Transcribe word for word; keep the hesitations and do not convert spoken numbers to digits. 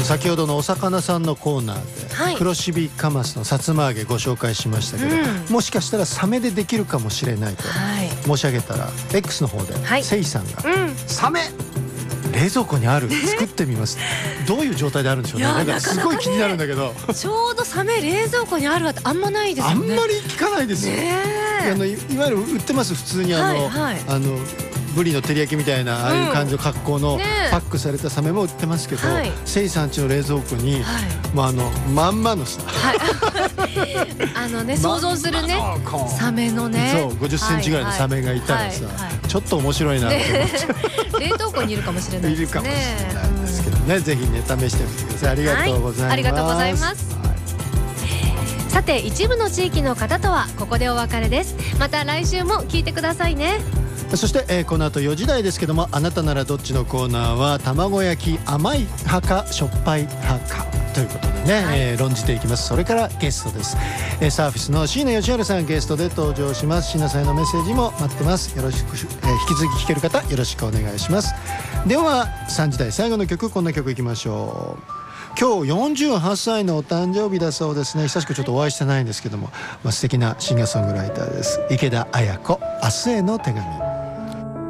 先ほどのお魚さんのコーナーで、はい、黒シビカマスのさつま揚げご紹介しましたけど、うん、もしかしたらサメでできるかもしれないと申し上げたら、はい、X の方で、はい、せいさんが、うん、サメ冷蔵庫にある、作ってみますどういう状態であるんでしょうね。なんかすごい気になるんだけど、 ちょうどサメ冷蔵庫にあるわってあんまないですよね。 あんまり聞かないですよ、ね、あの い, いわゆる売ってます普通にあの、はいはい、あのブリの照り焼きみたいなああいう感じの格好のパックされたサメも売ってますけど、はい、せいさん家の冷蔵庫に、はい、まあ、あのまんまのさ、はい、 あのね想像するねサメのねそうごじゅっセンチぐらいのサメがいたらさ、はいはい、ちょっと面白いなと思って、 ね、冷凍庫にいるかもしれないですね。いるかもしれないんですけどね、うん、ぜひね試してみてください。ありがとうございます、はい、ありがとうございます、はい、さて一部の地域の方とはここでお別れです。また来週も聞いてくださいね。 そして、えー、この後よじ台ですけども、あなたならどっちのコーナーは卵焼き甘い派かしょっぱい派かということでね、はい、えー、論じていきます。それからゲストです、えー、サーフィスの椎名義治さんゲストで登場します。椎名さんへのメッセージも待ってます。よろしく、えー、引き続き聴ける方よろしくお願いします。ではさんじ台最後の曲、こんな曲いきましょう。今日よんじゅうはっさいのお誕生日だそうですね。久しくちょっとお会いしてないんですけども、まあ、素敵なシンガーソングライターです。池田綾子、明日への手紙。